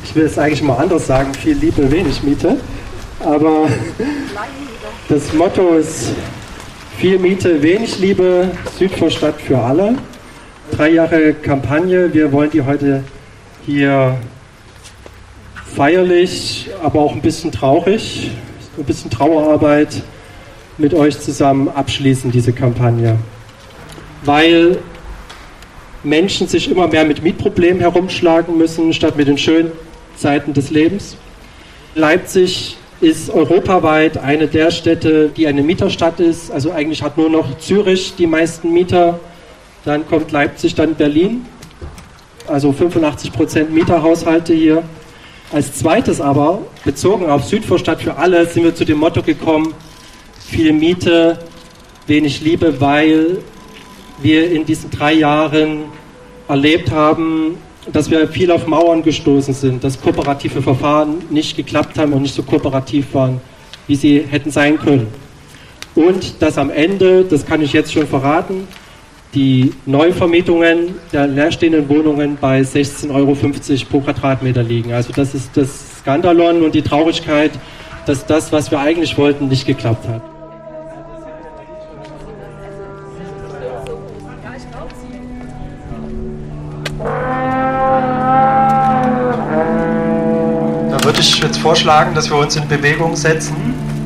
Ich will es eigentlich mal anders sagen, viel Liebe, wenig Miete. Aber das Motto ist viel Miete, wenig Liebe, Südvorstadt für alle. 3 Jahre Kampagne, wir wollen die heute hier feierlich, aber auch ein bisschen traurig, ein bisschen Trauerarbeit mit euch zusammen abschließen, diese Kampagne. Weil Menschen sich immer mehr mit Mietproblemen herumschlagen müssen, statt mit den schönen Seiten des Lebens. Leipzig ist europaweit eine der Städte, die eine Mieterstadt ist. Also eigentlich hat nur noch Zürich die meisten Mieter. Dann kommt Leipzig, dann Berlin. Also 85% Mieterhaushalte hier. Als zweites aber, bezogen auf Südvorstadt für alle, sind wir zu dem Motto gekommen, viel Miete, wenig Liebe, weil wir in diesen 3 Jahren erlebt haben, dass wir viel auf Mauern gestoßen sind, dass kooperative Verfahren nicht geklappt haben und nicht so kooperativ waren, wie sie hätten sein können. Und dass am Ende, das kann ich jetzt schon verraten, die Neuvermietungen der leerstehenden Wohnungen bei 16,50 € pro Quadratmeter liegen. Also das ist das Skandalon und die Traurigkeit, dass das, was wir eigentlich wollten, nicht geklappt hat. Da würde ich jetzt vorschlagen, dass wir uns in Bewegung setzen.